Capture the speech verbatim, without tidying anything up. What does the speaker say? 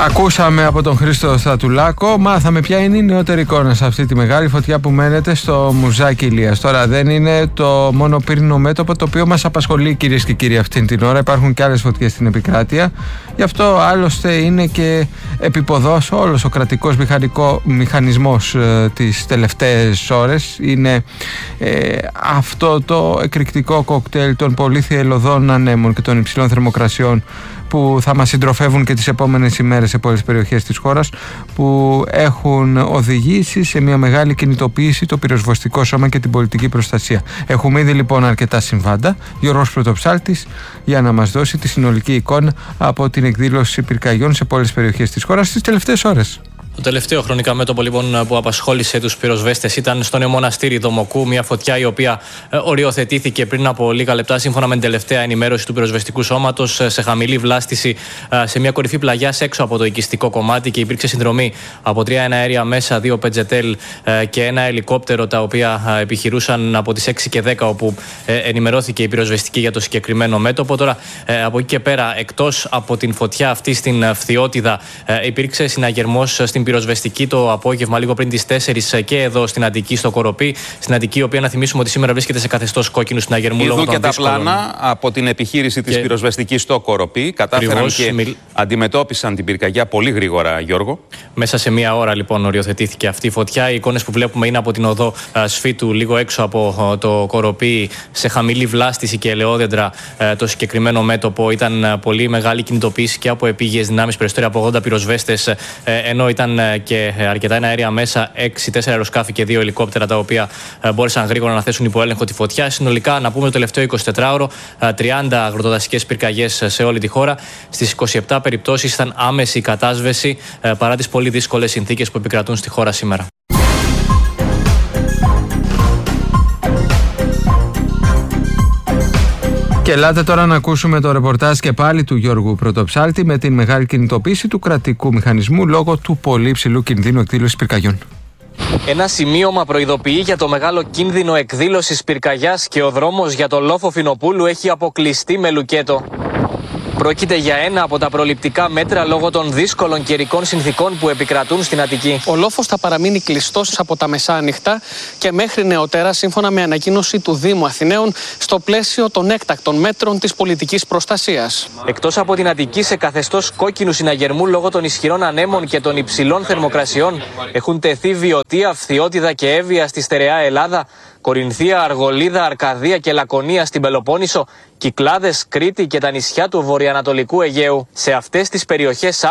Ακούσαμε από τον Χρήστο Στρατουλάκο, μάθαμε ποια είναι η νεότερη εικόνα σε αυτή τη μεγάλη φωτιά που μένεται στο Μουζάκι Ηλίας. Τώρα δεν είναι το μόνο πύρινο μέτωπο το οποίο μας απασχολεί, κυρίες και κύριοι, αυτήν την ώρα. Υπάρχουν και άλλες φωτιές στην επικράτεια. Γι' αυτό άλλωστε είναι και επιποδός όλος ο κρατικός μηχανικό, μηχανισμός ε, τις τελευταίες ώρες. Είναι ε, αυτό το εκρηκτικό κοκτέιλ των πολύθιελωδών ανέμων και των υψηλών θερμοκρασιών που θα μας συντροφεύουν και τις επόμενες ημέρες σε πολλές περιοχές της χώρας, που έχουν οδηγήσει σε μια μεγάλη κινητοποίηση το πυροσβεστικό σώμα και την πολιτική προστασία. Έχουμε ήδη λοιπόν αρκετά συμβάντα. Γιώργος Πρωτοψάλτης για να μας δώσει τη συνολική εικόνα από την εκδήλωση πυρκαγιών σε πολλές περιοχές της χώρας τις τελευταίες ώρες. Το τελευταίο χρονικά μέτωπο λοιπόν που απασχόλησε τους πυροσβέστες ήταν στο νέο μοναστήρι Δομοκού, μια φωτιά η οποία ε, οριοθετήθηκε πριν από λίγα λεπτά, σύμφωνα με την τελευταία ενημέρωση του πυροσβεστικού σώματος, σε χαμηλή βλάστηση ε, σε μια κορυφή πλαγιάς έξω από το οικιστικό κομμάτι, και υπήρξε συνδρομή από τρία εναέρια μέσα, δύο πετζετέλ ε, και ένα ελικόπτερο, τα οποία ε, επιχειρούσαν από τις έξι και δέκα, όπου ε, ενημερώθηκε η πυροσβεστική για το συγκεκριμένο μέτωπο. Τώρα ε, από εκεί και πέρα, εκτός από την φωτιά αυτή στην Φθιώτιδα, ε, υπήρξε συναγερμός στην πυροσβεστική το απόγευμα, λίγο πριν τις τέσσερις, και εδώ στην Αττική, στο Κοροπή. Στην Αττική, η οποία να θυμίσουμε ότι σήμερα βρίσκεται σε καθεστώς κόκκινου συναγερμού. Είδου και τα δύσκολων... πλάνα από την επιχείρηση της και... πυροσβεστικής στο Κοροπή. Κατάφεραν Ακριβώς, και μιλ... αντιμετώπισαν την πυρκαγιά πολύ γρήγορα, Γιώργο. Μέσα σε μία ώρα λοιπόν οριοθετήθηκε αυτή η φωτιά. Οι εικόνες που βλέπουμε είναι από την οδό α, Σφίτου, λίγο έξω από α, το Κοροπή, σε χαμηλή βλάστηση και ελαιόδεντρα. Α, το συγκεκριμένο μέτωπο. Ήταν α, πολύ μεγάλη κινητοποίηση και από επίγειες δυνάμεις, περισσότεροι από ογδόντα πυροσβέστες, α, ενώ ήταν και αρκετά αέρια μέσα, έξι, τέσσερα αεροσκάφη και δύο ελικόπτερα, τα οποία μπόρεσαν γρήγορα να θέσουν υπό έλεγχο τη φωτιά. Συνολικά, να πούμε, το τελευταίο εικοσιτετράωρο, τριάντα αγροτοδασικές πυρκαγιές σε όλη τη χώρα. Στις είκοσι επτά περιπτώσεις ήταν άμεση η κατάσβεση, παρά τις πολύ δύσκολες συνθήκες που επικρατούν στη χώρα σήμερα. Και ελάτε τώρα να ακούσουμε το ρεπορτάζ και πάλι του Γιώργου Πρωτοψάλτη με την μεγάλη κινητοποίηση του κρατικού μηχανισμού λόγω του πολύ υψηλού κινδύνου εκδήλωσης πυρκαγιών. Ένα σημείωμα προειδοποιεί για το μεγάλο κίνδυνο εκδήλωσης πυρκαγιάς και ο δρόμος για το Λόφο Φινοπούλου έχει αποκλειστεί με λουκέτο. Πρόκειται για ένα από τα προληπτικά μέτρα λόγω των δύσκολων καιρικών συνθήκων που επικρατούν στην Αττική. Ο λόφος θα παραμείνει κλειστός από τα μεσάνυχτα και μέχρι νεοτέρα, σύμφωνα με ανακοίνωση του Δήμου Αθηναίων, στο πλαίσιο των έκτακτων μέτρων της πολιτικής προστασίας. Εκτός από την Αττική, σε καθεστώς κόκκινου συναγερμού λόγω των ισχυρών ανέμων και των υψηλών θερμοκρασιών, έχουν τεθεί Βιωτία, Φθιώτιδα και Εύβοια στη στερεά Ελλάδα, Κορινθία, Αργολίδα, Αρκαδία και Λακωνία στην Πελοπόννησο, Κυκλάδες, Κρήτη και τα νησιά του βορειοανατολικού Αιγαίου. Σε αυτές τις περιοχές